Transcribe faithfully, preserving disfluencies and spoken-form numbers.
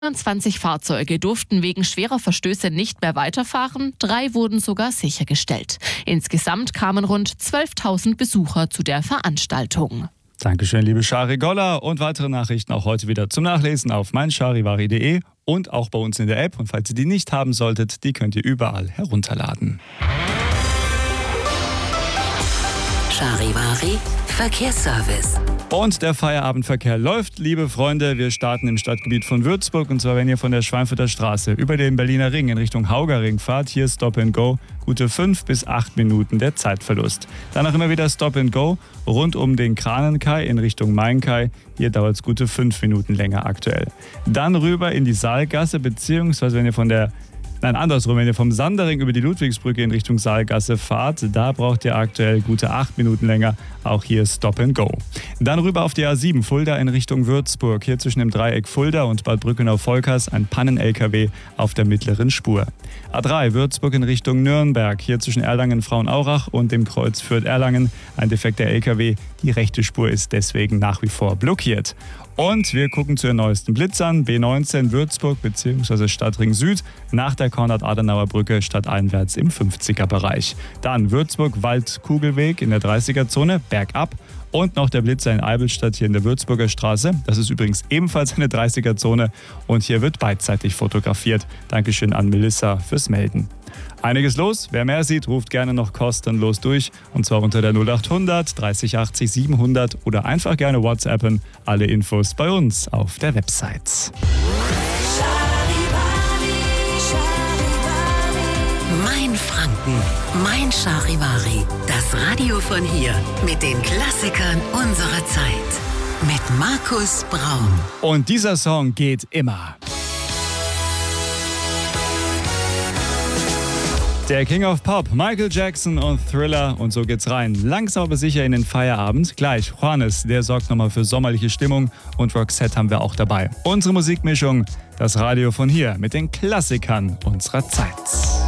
vierundzwanzig Fahrzeuge durften wegen schwerer Verstöße nicht mehr weiterfahren, drei wurden sogar sichergestellt. Insgesamt kamen rund zwölftausend Besucher zu der Veranstaltung. Dankeschön, liebe Shari Golla. Und weitere Nachrichten auch heute wieder zum Nachlesen auf meincharivari punkt de und auch bei uns in der App. Und falls ihr die nicht haben solltet, die könnt ihr überall herunterladen. Charivari Verkehrsservice. Und der Feierabendverkehr läuft, liebe Freunde. Wir starten im Stadtgebiet von Würzburg. Und zwar, wenn ihr von der Schweinfurter Straße über den Berliner Ring in Richtung Haugaring fahrt, hier Stop and Go, gute fünf bis acht Minuten der Zeitverlust. Danach immer wieder Stop and Go rund um den Kranenkai in Richtung Mainkai. Hier dauert es gute fünf Minuten länger aktuell. Dann rüber in die Saalgasse, beziehungsweise wenn ihr von der Nein, andersrum, wenn ihr vom Sandering über die Ludwigsbrücke in Richtung Saalgasse fahrt, da braucht ihr aktuell gute acht Minuten länger. Auch hier Stop and Go. Dann rüber auf die A sieben, Fulda in Richtung Würzburg. Hier zwischen dem Dreieck Fulda und Bad Brückenau-Volkers ein Pannen-L K W auf der mittleren Spur. A drei, Würzburg in Richtung Nürnberg. Hier zwischen Erlangen-Frauenaurach und dem Kreuz Fürth-Erlangen ein defekter L K W. Die rechte Spur ist deswegen nach wie vor blockiert. Und wir gucken zu den neuesten Blitzern. B neunzehn Würzburg bzw. Stadtring Süd nach der Konrad-Adenauer-Brücke stadteinwärts im fünfziger-Bereich. Dann Würzburg-Wald-Kugelweg in der dreißiger-Zone bergab. Und noch der Blitzer in Eibelstadt hier in der Würzburger Straße. Das ist übrigens ebenfalls eine dreißiger-Zone. Und hier wird beidseitig fotografiert. Dankeschön an Melissa fürs Melden. Einiges los. Wer mehr sieht, ruft gerne noch kostenlos durch. Und zwar unter der null achthundert dreißig achtzig siebenhundert oder einfach gerne WhatsAppen. Alle Infos bei uns auf der Website. Mein Franken, mein Charivari. Das Radio von hier mit den Klassikern unserer Zeit. Mit Markus Braun. Und dieser Song geht immer. Der King of Pop, Michael Jackson und Thriller. Und so geht's rein. Langsam aber sicher in den Feierabend. Gleich Juanes, der sorgt nochmal für sommerliche Stimmung. Und Roxette haben wir auch dabei. Unsere Musikmischung, das Radio von hier mit den Klassikern unserer Zeit.